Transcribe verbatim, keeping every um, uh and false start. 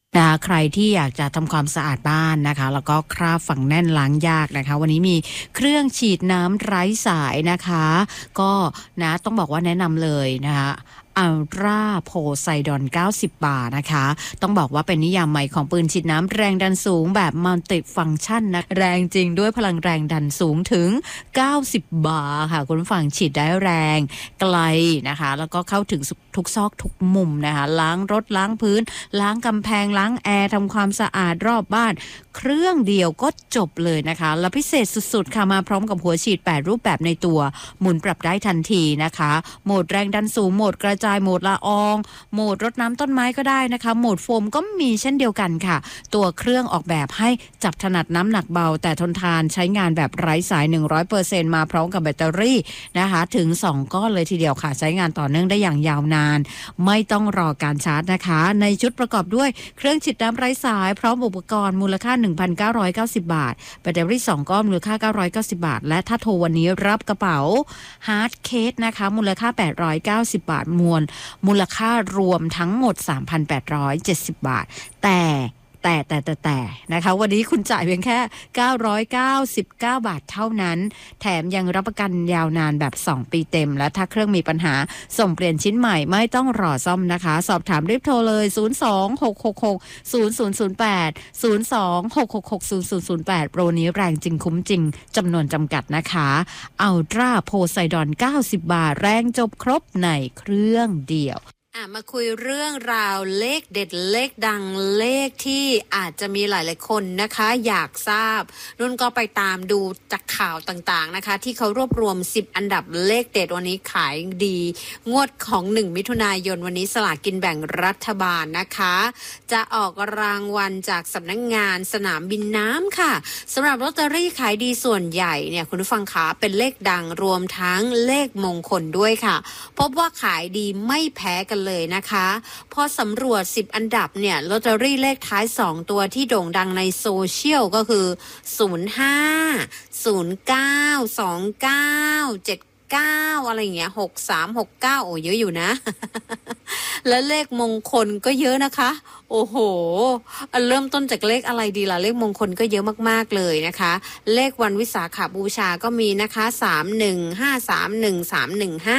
นะคะใครที่อยากจะทำความสะอาดบ้านนะคะแล้วก็คราบฝังแน่นล้างยากนะคะวันนี้มีเครื่องฉีดน้ำไร้สายนะคะก็นะต้องบอกว่าแนะนำเลยนะคะอัลตราโพไซดอนเก้าสิบบาร์นะคะต้องบอกว่าเป็นนิยามใหม่ของปืนฉีดน้ำแรงดันสูงแบบมัลติฟังก์ชันนะแรงจริงด้วยพลังแรงดันสูงถึงเก้าสิบบาร์ค่ะคุณผู้ฟังฉีดได้แรงไกลนะคะแล้วก็เข้าถึงทุกซอกทุกมุมนะคะล้างรถล้างพื้นล้างกำแพงล้างแอร์ทำความสะอาดรอบบ้านเครื่องเดียวก็จบเลยนะคะแล้วพิเศษสุดๆค่ะมาพร้อมกับหัวฉีดแปดรูปแบบในตัวหมุนปรับได้ทันทีนะคะโหมดแรงดันสูงโหมดกระจายโหมดละอองโหมดรดน้ำต้นไม้ก็ได้นะคะโหมดโฟมก็มีเช่นเดียวกันค่ะตัวเครื่องออกแบบให้จับถนัดน้ำหนักเบาแต่ทนทานใช้งานแบบไร้สาย หนึ่งร้อยเปอร์เซ็นต์ มาพร้อมกับแบตเตอรี่นะคะถึงสองก้อนเลยทีเดียวค่ะใช้งานต่อเนื่องได้อย่างยาวนานไม่ต้องรอการชาร์จนะคะในชุดประกอบด้วยเครื่องฉีดน้ำไร้สายพร้อมอุปกรณ์มูลค่า หนึ่งพันเก้าร้อยเก้าสิบ บาทแบตเตอรี่สองก้อนมูลค่าเก้าร้อยเก้าสิบ บาทและถ้าโทรวันนี้รับกระเป๋าฮาร์ดเคสนะคะมูลค่าแปดร้อยเก้าสิบบาทมวลมูลค่ารวมทั้งหมด สามพันแปดร้อยเจ็ดสิบ บาทแต่แต่แต่แต่แต่นะคะวันนี้คุณจ่ายเพียงแค่เก้าร้อยเก้าสิบเก้าบาทเท่านั้นแถมยังรับประกันยาวนานแบบสองปีเต็มและถ้าเครื่องมีปัญหาส่งเปลี่ยนชิ้นใหม่ไม่ต้องรอซ่อมนะคะสอบถามรีบโทรเลยศูนย์ สอง หก หก หก ศูนย์ ศูนย์ ศูนย์ แปด ศูนย์ สอง หก หก หก ศูนย์ ศูนย์ ศูนย์ แปดโปรนี้แรงจริงคุ้มจริงจำนวนจำกัดนะคะอัลตราโพไซดอนเก้าสิบบาทแรงจบครบในเครื่องเดียวอ่ะมาคุยเรื่องราวเลขเด็ดเลขดังเลขที่อาจจะมีหลายๆคนนะคะอยากทราบนุ่นก็ไปตามดูจากข่าวต่างๆนะคะที่เขารวบรวมสิบอันดับเลขเด็ดวันนี้ขายดีงวดของหนึ่งมิถุนายนวันนี้สลากกินแบ่งรัฐบาลนะคะจะออกรางวัลจากสำนักงานสนามบินน้ำค่ะสำหรับลอตเตอรี่ขายดีส่วนใหญ่เนี่ยคุณผู้ฟังคะเป็นเลขดังรวมทั้งเลขมงคลด้วยค่ะพบว่าขายดีไม่แพ้กันเลยนะคะพอสำรวจสิบอันดับเนี่ยลอตเตอรี่เลขท้ายสองตัวที่โด่งดังในโซเชียลก็คือศูนย์ ห้า ศูนย์ เก้า สอง เก้า เจ็ด เก้าอะไรอย่างเงี้ยหก สาม หก เก้าโอ้เยอะอยู่นะ และเลขมงคลก็เยอะนะคะโอ้โหเริ่มต้นจากเลขอะไรดีล่ะเลขมงคลก็เยอะมากๆเลยนะคะเลขวันวิสาขบูชาก็มีนะคะสาม หนึ่ง ห้า สาม หนึ่ง สาม หนึ่ง ห้า